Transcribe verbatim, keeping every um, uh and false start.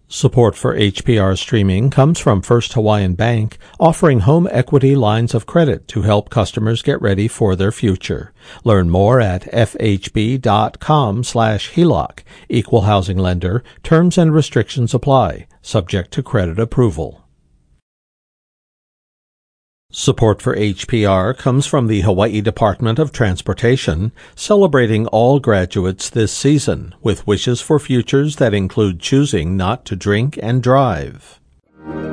Support for H P R streaming comes from First Hawaiian Bank, offering home equity lines of credit to help customers get ready for their future. Learn more at fhb.com slash HELOC. Equal housing lender. Terms and restrictions apply, subject to credit approval. Support for H P R comes from the Hawaii Department of Transportation, celebrating all graduates this season with wishes for futures that include choosing not to drink and drive.